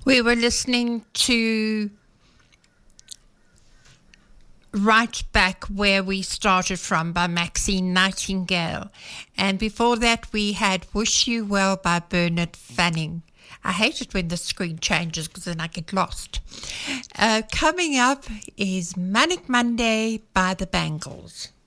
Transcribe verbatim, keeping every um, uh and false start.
We were listening to Right Back Where We Started From by Maxine Nightingale. And before that, we had Wish You Well by Bernard Fanning. I hate it when the screen changes because then I get lost. Uh, coming up is Manic Monday by the Bangles.